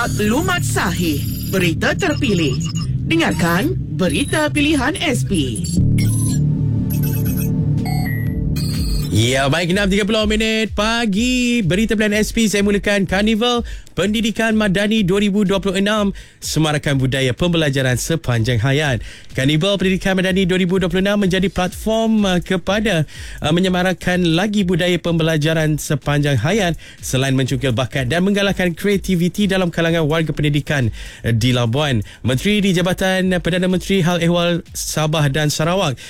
Maklumat sahih, berita terpilih. Dengarkan Berita Pilihan SP. Ya, baik, 6.30 pagi. Berita Pilihan SP saya mulakan. Karnival Pendidikan Madani 2026 semarakan budaya pembelajaran sepanjang hayat. Karnival Pendidikan Madani 2026 menjadi platform kepada menyemarakan lagi budaya pembelajaran sepanjang hayat selain mencungkil bakat dan menggalakkan kreativiti dalam kalangan warga pendidikan di Labuan. Menteri di Jabatan Perdana Menteri Hal Ehwal Sabah dan Sarawak